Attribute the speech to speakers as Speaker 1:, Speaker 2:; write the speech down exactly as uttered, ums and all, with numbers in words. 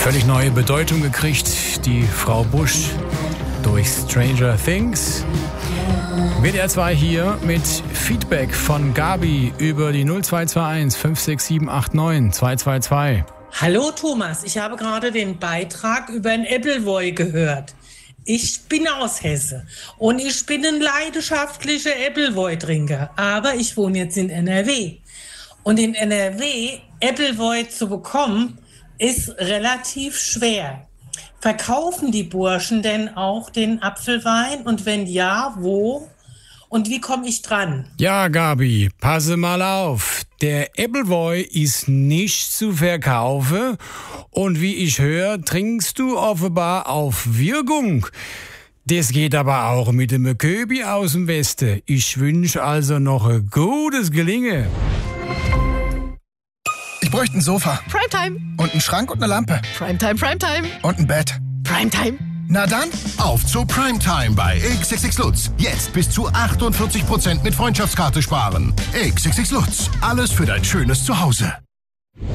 Speaker 1: völlig neue Bedeutung gekriegt, die Frau Busch durch Stranger Things. W D R zwei hier mit Feedback von Gabi über die null zwei zwei eins fünf sechs sieben acht neun zwei zwei zwei.
Speaker 2: Hallo Thomas, ich habe gerade den Beitrag über ein Appleboy gehört. Ich bin aus Hesse und ich bin ein leidenschaftlicher Appleboy-Trinker, aber ich wohne jetzt in N R W. Und in N R W Appleboy zu bekommen, ist relativ schwer. Verkaufen die Burschen denn auch den Apfelwein? Und wenn ja, wo? Und wie komme ich dran?
Speaker 1: Ja, Gabi, passe mal auf. Der Appleboy ist nicht zu verkaufen. Und wie ich höre, trinkst du offenbar auf Wirkung. Das geht aber auch mit dem Köbi aus dem Westen. Ich wünsche also noch ein gutes Gelingen.
Speaker 3: Ich bräuchte ein Sofa.
Speaker 4: Primetime.
Speaker 3: Und einen Schrank und eine Lampe.
Speaker 4: Primetime, Primetime.
Speaker 3: Und ein Bett.
Speaker 4: Primetime.
Speaker 3: Na dann,
Speaker 5: auf zur Primetime bei X X X Lutz. Jetzt bis zu achtundvierzig Prozent mit Freundschaftskarte sparen. X X X Lutz. Alles für dein schönes Zuhause.